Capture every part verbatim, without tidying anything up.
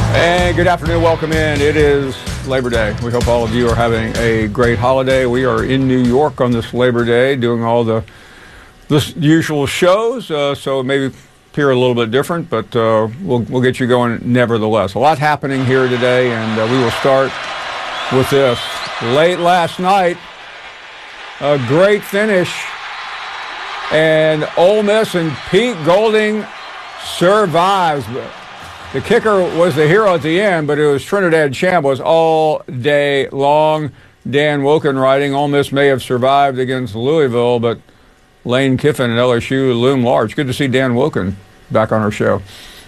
And good afternoon, welcome in. It is Labor Day. We hope all of you are having a great holiday. We are in New York on this Labor Day doing all the, the usual shows, uh, so it may appear a little bit different, but uh, we'll, we'll get you going nevertheless. A lot happening here today, and uh, we will start with this. Late last night, a great finish, and Ole Miss and Pete Golding survives. The kicker was the hero at the end, but it was Trinidad Chambliss all day long. Dan Woken writing, Ole Miss may have survived against Louisville, but Lane Kiffin and L S U loom large. Good to see Dan Woken back on our show.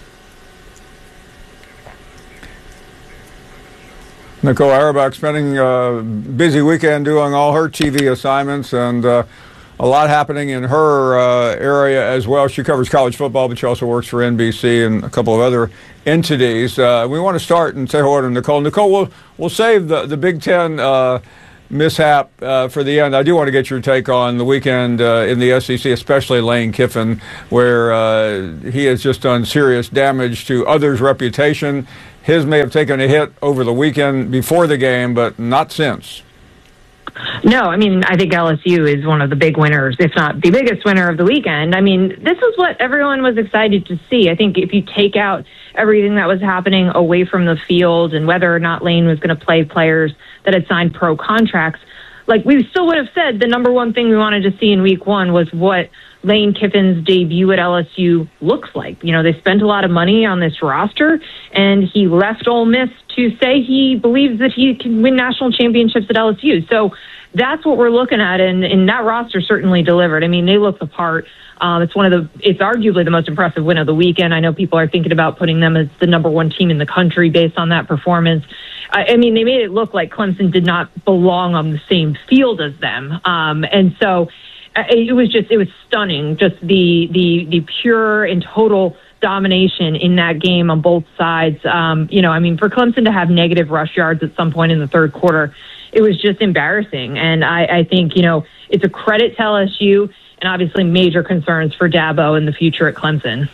Nicole Auerbach spending a busy weekend doing all her T V assignments, and uh, a lot happening in her uh, area as well. She covers college football, but she also works for N B C and a couple of other entities. Uh, we want to start and say hello to Nicole. Nicole, we'll, we'll save the, the Big Ten uh, mishap uh, for the end. I do want to get your take on the weekend uh, in the S E C, especially Lane Kiffin, where uh, he has just done serious damage to others' reputation. His may have taken a hit over the weekend before the game, but not since. No, I mean, I think L S U is one of the big winners, if not the biggest winner of the weekend. I mean, this is what everyone was excited to see. I think if you take out everything that was happening away from the field and whether or not Lane was going to play players that had signed pro contracts, like we still would have said the number one thing we wanted to see in week one was what Lane Kiffin's debut at L S U looks like. You know, they spent a lot of money on this roster, and he left Ole Miss to say he believes that he can win national championships at L S U. So that's what we're looking at, and, and that roster certainly delivered. I mean, they look the part. Um, it's one of the, it's arguably the most impressive win of the weekend. I know people are thinking about putting them as the number one team in the country based on that performance. I, I mean, they made it look like Clemson did not belong on the same field as them. Um, and so it was just, it was stunning, just the, the, the pure and total domination in that game on both sides. Um, you know, I mean, for Clemson to have negative rush yards at some point in the third quarter, it was just embarrassing. And I, I think, you know, it's a credit to L S U and obviously major concerns for Dabo in the future at Clemson.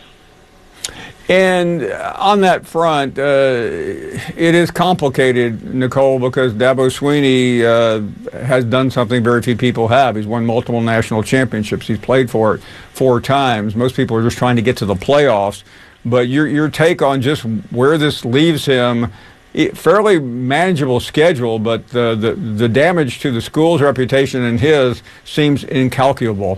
And on that front, uh, it is complicated, Nicole, because Dabo Swinney uh, has done something very few people have. He's won multiple national championships. He's played for it four times. Most people are just trying to get to the playoffs. But your your take on just where this leaves him, fairly manageable schedule, but the, the, the damage to the school's reputation and his seems incalculable.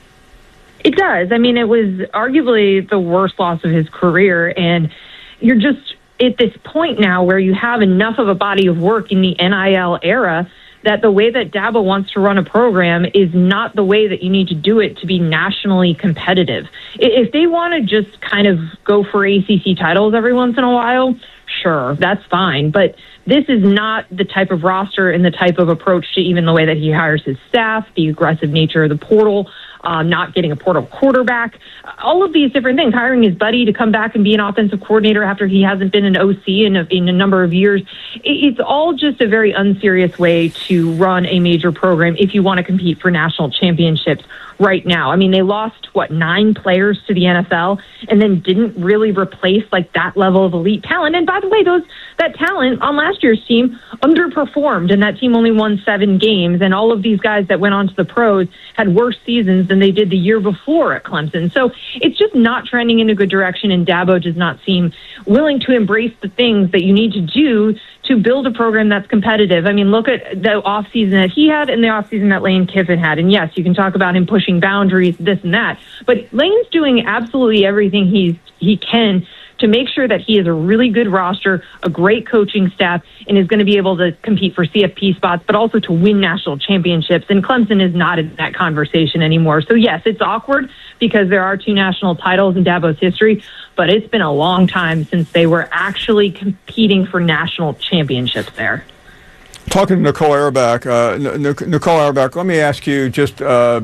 It does. I mean, it was arguably the worst loss of his career, and you're just at this point now where you have enough of a body of work in the N I L era that the way that Dabo wants to run a program is not the way that you need to do it to be nationally competitive. If they want to just kind of go for A C C titles every once in a while, sure, that's fine. But this is not the type of roster and the type of approach to even the way that he hires his staff, the aggressive nature of the portal, Um, not getting a portal quarterback, all of these different things, hiring his buddy to come back and be an offensive coordinator after he hasn't been an O C in a, in a number of years. It's all just a very unserious way to run a major program if you want to compete for national championships right now. I mean, they lost, what, nine players to the N F L and then didn't really replace like that level of elite talent. And by the way, those that talent on last year's team underperformed, and that team only won seven games. And all of these guys that went on to the pros had worse seasons than they did the year before at Clemson. So it's just not trending in a good direction, and Dabo does not seem willing to embrace the things that you need to do to build a program that's competitive. I mean, look at the offseason that he had and the offseason that Lane Kiffin had. And yes, you can talk about him pushing boundaries, this and that, but Lane's doing absolutely everything he's, he can to make sure that he has a really good roster, a great coaching staff, and is going to be able to compete for C F P spots, but also to win national championships. And Clemson is not in that conversation anymore. So yes, it's awkward because there are two national titles in Dabo's history, but it's been a long time since they were actually competing for national championships there. Talking to Nicole Auerbach, uh, Nicole Auerbach, let me ask you just uh,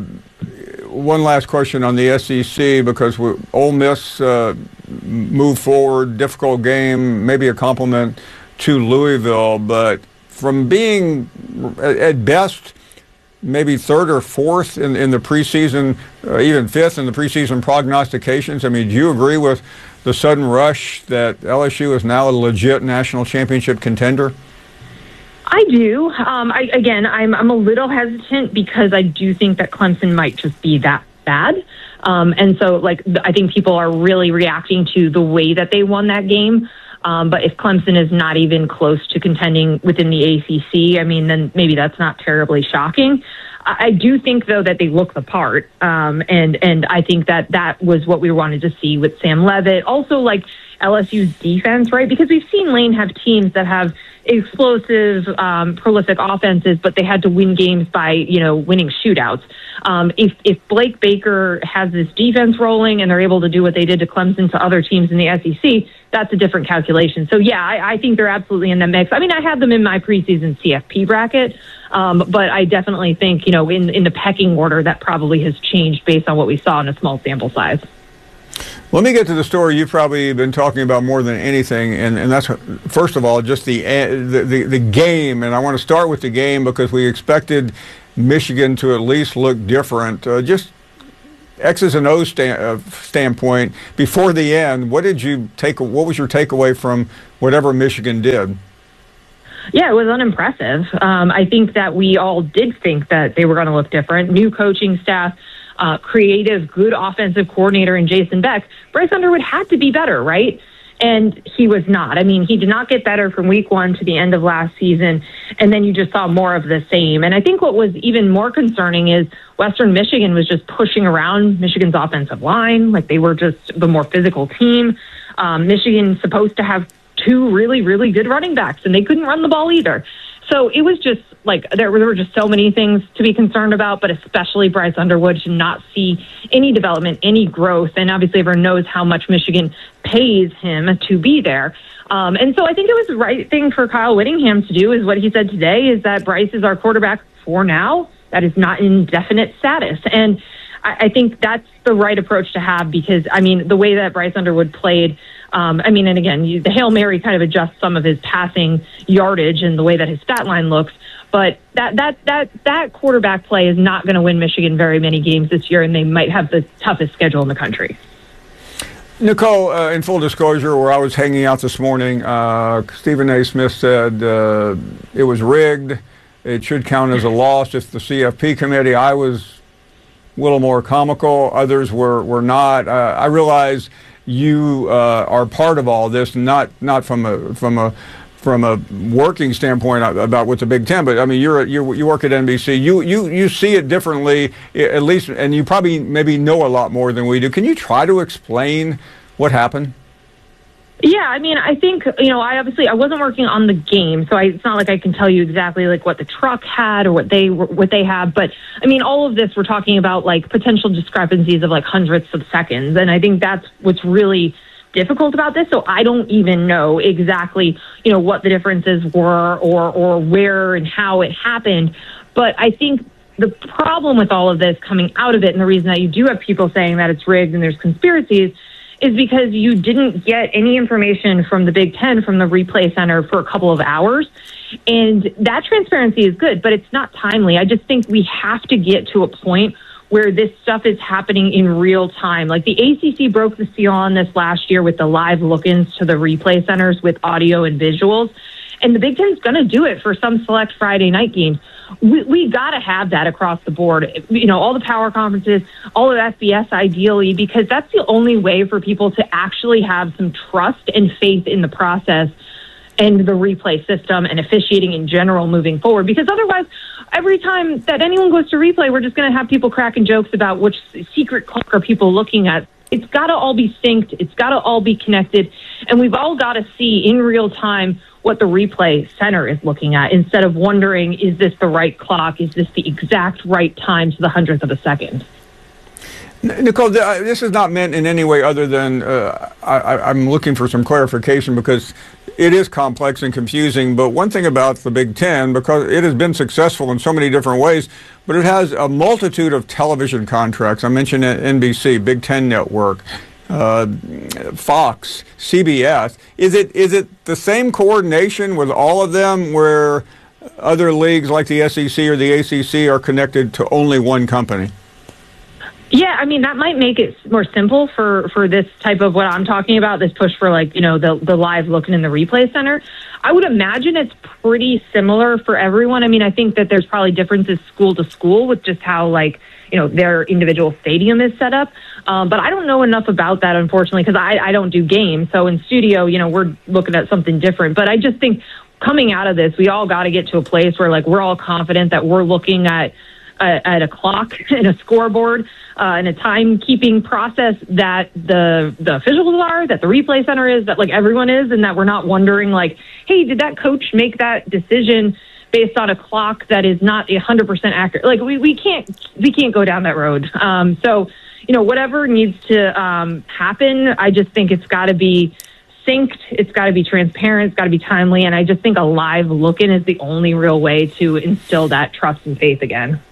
one last question on the S E C, because we, Ole Miss uh, moved forward, difficult game, maybe a compliment to Louisville, but from being at best maybe third or fourth in, in the preseason, uh, even fifth in the preseason prognostications, I mean, do you agree with the sudden rush that L S U is now a legit national championship contender? I do. Um, I, again, I'm I'm a little hesitant because I do think that Clemson might just be that bad. Um, and so, like, I think people are really reacting to the way that they won that game. Um, but if Clemson is not even close to contending within the A C C, I mean, then maybe that's not terribly shocking. I, I do think, though, that they look the part. Um, and, and I think that that was what we wanted to see with Sam Leavitt. Also, like, L S U's defense, right? Because we've seen Lane have teams that have explosive, um, prolific offenses, but they had to win games by, you know, winning shootouts. Um, if, if Blake Baker has this defense rolling and they're able to do what they did to Clemson to other teams in the S E C, that's a different calculation. So, yeah, I, I think they're absolutely in the mix. I mean, I had them in my preseason C F P bracket, um, but I definitely think, you know, in, in the pecking order, that probably has changed based on what we saw in a small sample size. Let me get to the story you've probably been talking about more than anything, and, and that's, first of all, just the, the, the, the game. And I want to start with the game because we expected Michigan to at least look different. Uh, just X's and O's stand, uh, standpoint, before the end, what did you take? What was your takeaway from whatever Michigan did? Yeah, it was unimpressive. Um, I think that we all did think that they were going to look different. New coaching staff, uh, creative, good offensive coordinator in Jason Beck. Bryce Underwood had to be better, right? And he was not. I mean, he did not get better from week one to the end of last season. And then you just saw more of the same. And I think what was even more concerning is Western Michigan was just pushing around Michigan's offensive line. Like, they were just the more physical team. Um, Michigan's supposed to have two really, really good running backs, and they couldn't run the ball either. So it was just like there were, there were just so many things to be concerned about, but especially Bryce Underwood should not see any development, any growth. And obviously everyone knows how much Michigan pays him to be there. Um, and so I think it was the right thing for Kyle Whittingham to do is what he said today is that Bryce is our quarterback for now. That is not indefinite status. And I, I think that's the right approach to have because, I mean, the way that Bryce Underwood played, Um, I mean, and again, you, the Hail Mary kind of adjusts some of his passing yardage and the way that his stat line looks. But that that that that quarterback play is not going to win Michigan very many games this year, and they might have the toughest schedule in the country. Nicole, uh, in full disclosure, where I was hanging out this morning, uh, Stephen A. Smith said uh, it was rigged. It should count as a loss if the C F P committee. I was a little more comical. Others were, were not. Uh, I realize you uh, are part of all this, not not from a from a from a working standpoint about with the Big Ten, but I mean you're you you work at N B C. You you you see it differently, at least, and you probably maybe know a lot more than we do. Can you try to explain what happened? Yeah, I mean, I think, you know, I obviously, I wasn't working on the game, so I, it's not like I can tell you exactly, like, what the truck had or what they what they have. But, I mean, all of this, we're talking about, like, potential discrepancies of, like, hundredths of seconds. And I think that's what's really difficult about this. So I don't even know exactly, you know, what the differences were or, or where and how it happened. But I think the problem with all of this coming out of it, and the reason that you do have people saying that it's rigged and there's conspiracies, is because you didn't get any information from the Big Ten, from the replay center for a couple of hours. And that transparency is good, but it's not timely. I just think we have to get to a point where this stuff is happening in real time. Like the A C C broke the seal on this last year with the live look-ins to the replay centers with audio and visuals. And the Big Ten's going to do it for some select Friday night games. We, we got to have that across the board. You know, all the power conferences, all of F B S ideally, because that's the only way for people to actually have some trust and faith in the process and the replay system and officiating in general moving forward. Because otherwise, every time that anyone goes to replay, we're just going to have people cracking jokes about which secret clock are people looking at. It's got to all be synced. It's got to all be connected. And we've all got to see in real time what the replay center is looking at instead of wondering, is this the right clock? Is this the exact right time to the hundredth of a second? Nicole, this is not meant in any way other than uh, I, I'm looking for some clarification because it is complex and confusing. But one thing about the Big Ten, because it has been successful in so many different ways, but it has a multitude of television contracts. I mentioned N B C, Big Ten Network, uh, Fox, C B S. Is it is it the same coordination with all of them where other leagues like the S E C or the A C C are connected to only one company? Yeah, I mean, that might make it more simple for, for this type of what I'm talking about, this push for, like, you know, the, the live looking in the replay center. I would imagine it's pretty similar for everyone. I mean, I think that there's probably differences school to school with just how, like, you know, their individual stadium is set up. Um, but I don't know enough about that, unfortunately, because I, I don't do games. So in studio, you know, we're looking at something different. But I just think coming out of this, we all got to get to a place where, like, we're all confident that we're looking at at a clock and a scoreboard uh, and a timekeeping process that the the officials are, that the replay center is, that like everyone is, and that we're not wondering like, hey, did that coach make that decision based on a clock that is not one hundred percent accurate? Like we, we can't we can't go down that road. Um, so, you know, whatever needs to um, happen, I just think it's got to be synced, it's got to be transparent, it's got to be timely, and I just think a live look-in is the only real way to instill that trust and faith again.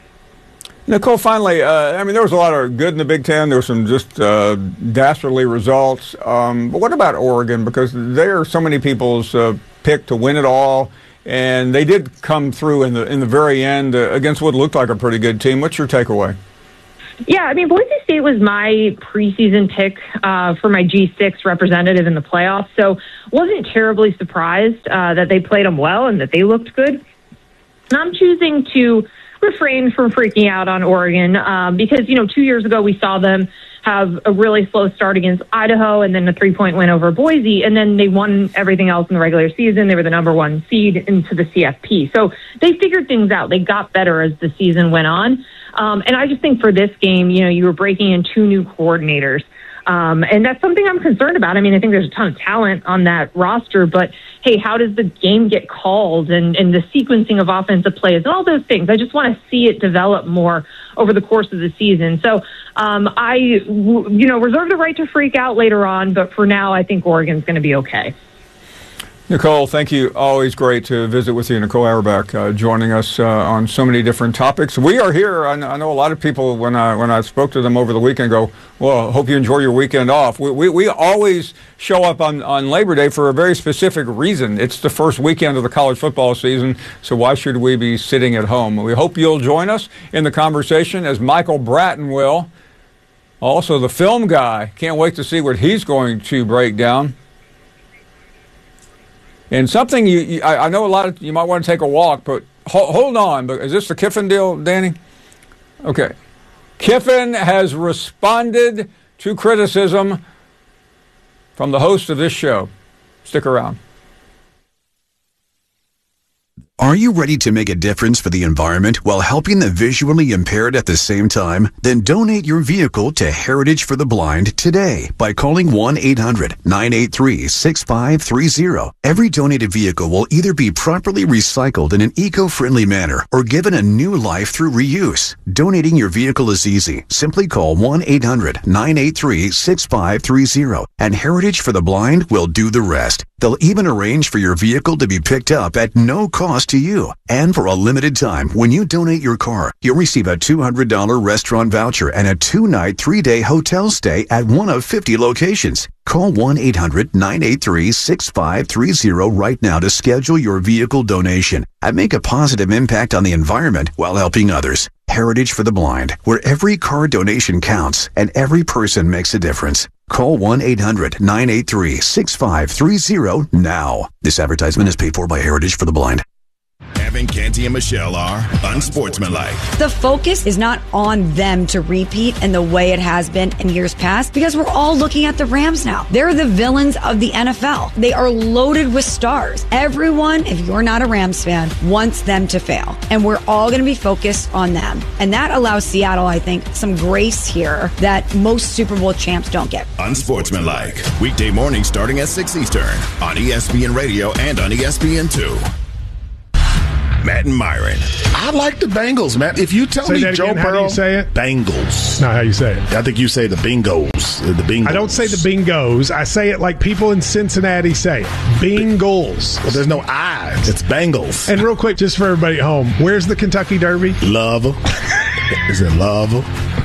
Nicole, finally, uh, I mean, there was a lot of good in the Big Ten. There were some just uh, dastardly results. Um, but what about Oregon? Because they are so many people's uh, pick to win it all, and they did come through in the in the very end uh, against what looked like a pretty good team. What's your takeaway? Yeah, I mean, Boise State was my preseason pick uh, for my G six representative in the playoffs, so wasn't terribly surprised uh, that they played them well and that they looked good. And I'm choosing to refrain from freaking out on Oregon um, because, you know, two years ago we saw them have a really slow start against Idaho and then a three-point win over Boise, and then they won everything else in the regular season. They were the number one seed into the C F P. So they figured things out. They got better as the season went on. Um, and I just think for this game, you know, you were breaking in two new coordinators. Um, and that's something I'm concerned about. I mean, I think there's a ton of talent on that roster, but hey, how does the game get called and, and the sequencing of offensive plays and all those things? I just want to see it develop more over the course of the season. So um, I, you know, reserve the right to freak out later on, but for now, I think Oregon's going to be okay. Nicole, thank you. Always great to visit with you. Nicole Auerbach uh, joining us uh, on so many different topics. We are here. I know, I know a lot of people, when I when I spoke to them over the weekend, go, well, hope you enjoy your weekend off. We we, we always show up on, on Labor Day for a very specific reason. It's the first weekend of the college football season, so why should we be sitting at home? We hope you'll join us in the conversation, as Michael Bratton will. Also, the film guy. Can't wait to see what he's going to break down. And something you, you I, I know a lot of you might want to take a walk, but ho- hold on. But is this the Kiffin deal, Danny? Okay. Kiffin has responded to criticism from the host of this show. Stick around. Are you ready to make a difference for the environment while helping the visually impaired at the same time? Then donate your vehicle to Heritage for the Blind today by calling one eight hundred nine eight three six five three zero. Every donated vehicle will either be properly recycled in an eco-friendly manner or given a new life through reuse. Donating your vehicle is easy. Simply call one eight hundred nine eight three six five three zero and Heritage for the Blind will do the rest. They'll even arrange for your vehicle to be picked up at no cost to you. And for a limited time, when you donate your car, you'll receive a two hundred dollars restaurant voucher and a two-night, three-day hotel stay at one of fifty locations. Call one eight hundred nine eight three six five three zero right now to schedule your vehicle donation and make a positive impact on the environment while helping others. Heritage for the Blind, where every car donation counts and every person makes a difference. Call one eight hundred nine eight three six five three zero now. This advertisement is paid for by Heritage for the Blind. Evan, Canty, and Michelle are unsportsmanlike. The focus is not on them to repeat in the way it has been in years past because we're all looking at the Rams now. They're the villains of the N F L. They are loaded with stars. Everyone, if you're not a Rams fan, wants them to fail. And we're all going to be focused on them. And that allows Seattle, I think, some grace here that most Super Bowl champs don't get. Unsportsmanlike. Weekday mornings starting at six Eastern on E S P N Radio and on E S P N two. Matt and Myron. I like the Bengals, Matt. If you tell say me that Joe again. Burrow, How do you say it? Bengals. Not how you say it. I think you say the Bingos. The Bengals. I don't say the Bingos. I say it like people in Cincinnati say it. Bengals. Well, there's no I's. It's Bengals. And real quick, just for everybody at home, where's the Kentucky Derby? Love. Is it Love?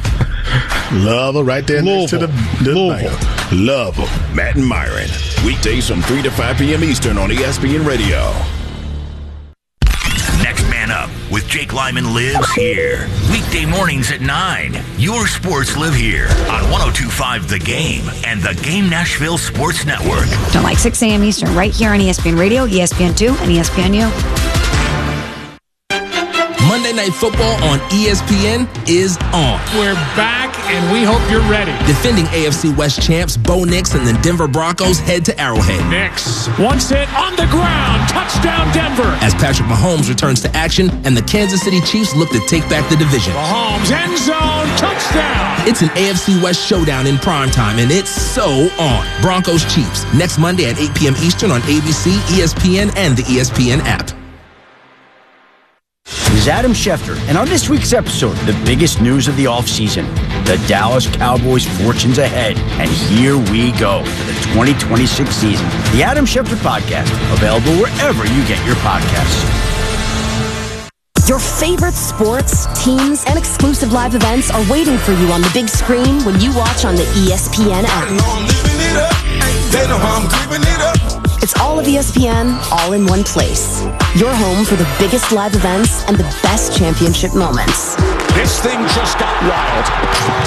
Love right there next to the, the Louisville. Love. Matt and Myron. Weekdays from three to five p.m. Eastern on E S P N Radio. Next man up with Jake Lyman lives here. Weekday mornings at nine. Your sports live here on one oh two point five The Game and the Game Nashville Sports Network. Till like six a.m. Eastern, right here on E S P N Radio, E S P N two, and E S P N U. Monday Night Football on E S P N is on. We're back, and we hope you're ready. Defending A F C West champs Bo Nix and the Denver Broncos head to Arrowhead. Nix, once hit on the ground, touchdown Denver. As Patrick Mahomes returns to action and the Kansas City Chiefs look to take back the division. Mahomes, end zone, touchdown. It's an A F C West showdown in primetime, and it's so on. Broncos Chiefs, next Monday at eight p.m. Eastern on A B C, E S P N, and the E S P N app. This is Adam Schefter, and on this week's episode, the biggest news of the offseason, the Dallas Cowboys' fortunes ahead. And here we go for the twenty twenty-six season. The Adam Schefter Podcast, available wherever you get your podcasts. Your favorite sports, teams, and exclusive live events are waiting for you on the big screen when you watch on the E S P N app. I know I'm living it up. They know how I'm keeping it up. It's all of E S P N, all in one place. Your home for the biggest live events and the best championship moments. This thing just got wild.